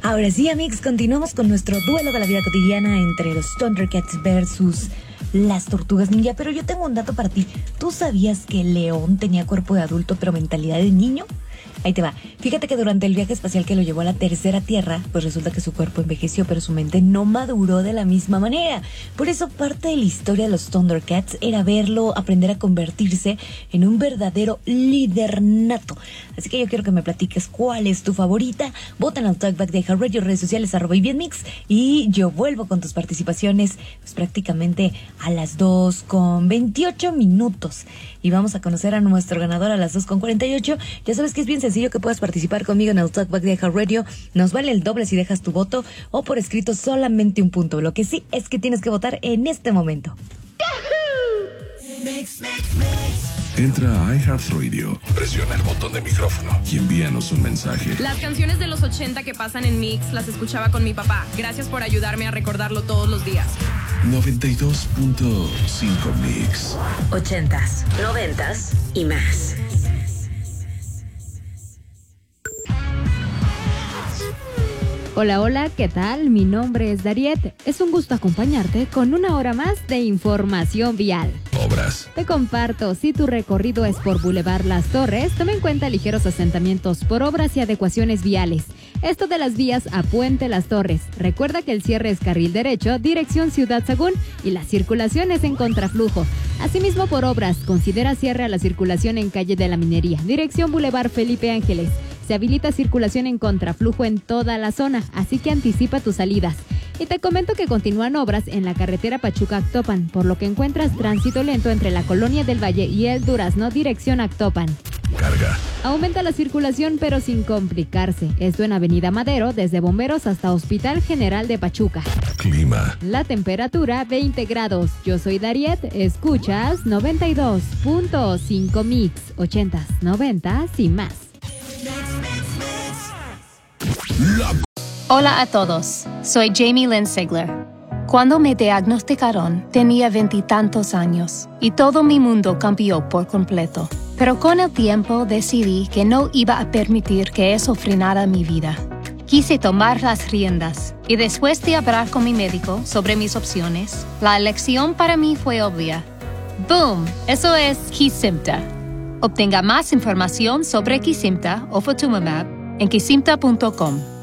Ahora sí, amigos, continuamos con nuestro duelo de la vida cotidiana entre los Thundercats versus las tortugas ninja. Pero yo tengo un dato para ti. ¿Tú sabías que el león tenía cuerpo de adulto pero mentalidad de niño? Ahí te va. Fíjate que durante el viaje espacial que lo llevó a la tercera tierra, pues resulta que su cuerpo envejeció, pero su mente no maduró de la misma manera. Por eso parte de la historia de los Thundercats era verlo aprender a convertirse en un verdadero líder nato. Así que yo quiero que me platiques cuál es tu favorita. Voten al Talkback de iHeartRadio, redes sociales @IBMix, y yo vuelvo con tus participaciones pues prácticamente a las 2:28. Y vamos a conocer a nuestro ganador a las 2:48. Ya sabes que es bien sencillo que puedas participar conmigo en el Talkback de iHeartRadio. Nos vale el doble si dejas tu voto o por escrito solamente un punto. Lo que sí es que tienes que votar en este momento. Entra a iHeartRadio, presiona el botón de micrófono y envíanos un mensaje. Las canciones de los 80 que pasan en Mix las escuchaba con mi papá. Gracias por ayudarme a recordarlo todos los días. 92.5 Mix. 80s, 90s y más. Hola, hola, ¿qué tal? Mi nombre es Dariet. Es un gusto acompañarte con una hora más de información vial. Obras. Te comparto, si tu recorrido es por Boulevard Las Torres, toma en cuenta ligeros asentamientos por obras y adecuaciones viales. Esto de las vías a Puente Las Torres. Recuerda que el cierre es carril derecho, dirección Ciudad Sagún, y la circulación es en contraflujo. Asimismo, por obras, considera cierre a la circulación en calle de la Minería, dirección Boulevard Felipe Ángeles. Se habilita circulación en contraflujo en toda la zona, así que anticipa tus salidas. Y te comento que continúan obras en la carretera Pachuca-Actopan, por lo que encuentras tránsito lento entre la Colonia del Valle y el Durazno, dirección Actopan. Carga. Aumenta la circulación pero sin complicarse. Esto en Avenida Madero, desde Bomberos hasta Hospital General de Pachuca. Clima. La temperatura 20 grados. Yo soy Dariet, escuchas 92.5 Mix, 80s, 90s y más. Hola a todos, soy Jamie Lynn Sigler. Cuando me diagnosticaron, tenía 20 y tantos años y todo mi mundo cambió por completo. Pero con el tiempo decidí que no iba a permitir que eso frenara mi vida. Quise tomar las riendas y después de hablar con mi médico sobre mis opciones, la elección para mí fue obvia. ¡Boom! Eso es Kesimpta. Obtenga más información sobre Kesimpta o Ofatumumab en kesimpta.com.